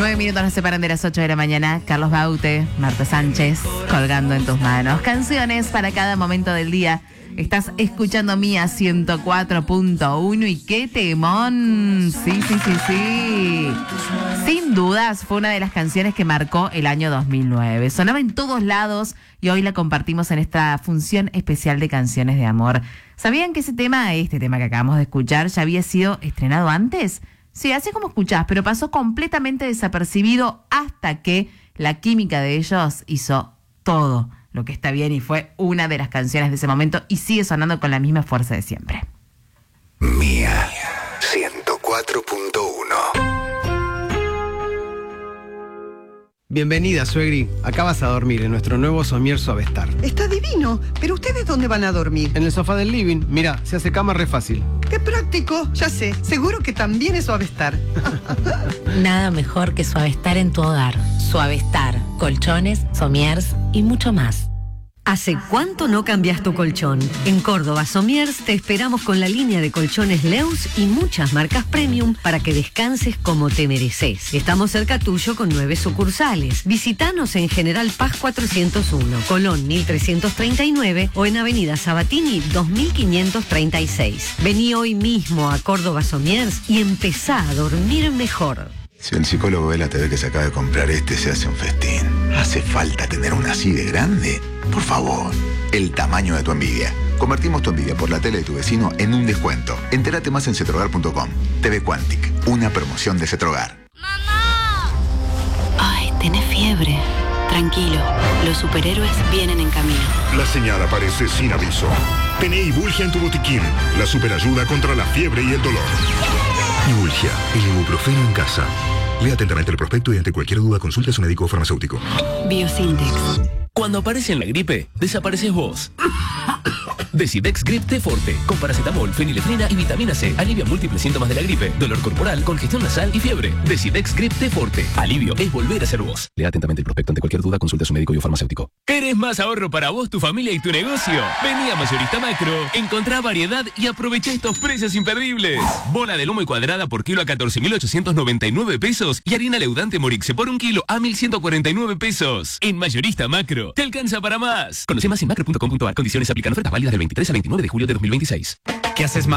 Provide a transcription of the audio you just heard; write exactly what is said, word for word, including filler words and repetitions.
Nueve minutos nos separan de las ocho de la mañana. Carlos Baute, Marta Sánchez, colgando en tus manos. Canciones para cada momento del día. Estás escuchando Mía ciento cuatro punto uno y qué temón. Sí, sí, sí, sí. Sin dudas fue una de las canciones que marcó el año dos mil nueve. Sonaba en todos lados y hoy la compartimos en esta función especial de canciones de amor. ¿Sabían que ese tema, este tema que acabamos de escuchar, ya había sido estrenado antes? Sí, así como escuchás, pero pasó completamente desapercibido hasta que la química de ellos hizo todo lo que está bien y fue una de las canciones de ese momento y sigue sonando con la misma fuerza de siempre. Mía ciento cuatro punto uno. Bienvenida, suegri. Acá vas a dormir en nuestro nuevo somier Suavestar. Está divino, pero ¿ustedes dónde van a dormir? En el sofá del living. Mira, se hace cama re fácil. ¡Qué práctico! Ya sé, seguro que también es Suavestar. Nada mejor que Suavestar en tu hogar. Suavestar, colchones, somiers y mucho más. ¿Hace cuánto no cambias tu colchón? En Córdoba Somiers te esperamos con la línea de colchones Leus y muchas marcas premium para que descanses como te mereces. Estamos cerca tuyo con nueve sucursales. Visítanos en General Paz cuatrocientos uno, Colón mil trescientos treinta y nueve o en Avenida Sabatini dos mil quinientos treinta y seis. Vení hoy mismo a Córdoba Somiers y empezá a dormir mejor. Si el psicólogo ve la T V que se acaba de comprar este, se hace un festín. ¿Hace falta tener una así de grande? Por favor, el tamaño de tu envidia. Convertimos tu envidia por la tele de tu vecino en un descuento. Entérate más en cetrogar punto com. T V Quantic, una promoción de Cetrogar. ¡Mamá! Ay, tenés fiebre. Tranquilo, los superhéroes vienen en camino. La señal aparece sin aviso. Tené Ibulgia en tu botiquín. La superayuda contra la fiebre y el dolor. Ibulgia, el ibuprofeno en casa. Lea atentamente el prospecto y ante cualquier duda consulte a su médico o farmacéutico. Biosintex. Cuando aparece en la gripe, desapareces vos. Decidex Grip T Forte, con paracetamol, fenilefrina y vitamina C. Alivia múltiples síntomas de la gripe, dolor corporal, congestión nasal y fiebre. Decidex Grip T Forte. Alivio es volver a ser vos. Lea atentamente el prospecto. Ante cualquier duda consulte a su médico y o farmacéutico. ¿Querés más ahorro para vos, tu familia y tu negocio? Vení a Mayorista Macro, encontrá variedad y aprovecha estos precios imperdibles. Bola de lomo y cuadrada por kilo a catorce mil ochocientos noventa y nueve pesos y harina leudante Morixe por un kilo a mil ciento cuarenta y nueve pesos. En Mayorista Macro, te alcanza para más. Conoce más en macro punto com punto ar. Condiciones aplican. Ofertas válidas del veintitrés al veintinueve de julio de dos mil veintiséis. ¿Qué haces más?